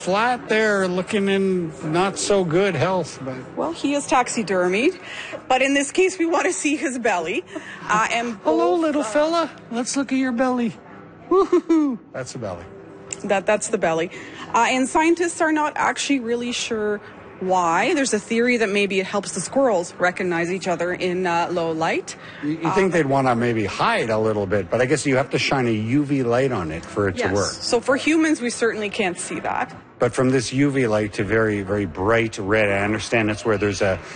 Flat there, looking in not so good health. But Well, he is taxidermied, but in this case, we want to see his belly. Hello, little fella. Let's look at your belly. Woo-hoo-hoo. That's a belly. That's the belly. And scientists are not actually really sure why. There's a theory that maybe it helps the squirrels recognize each other in low light. You think they'd want to maybe hide a little bit, but I guess you have to shine a UV light on it for it to work. So for humans, we certainly can't see that. But from this UV light to very, very bright red, I understand that's where there's a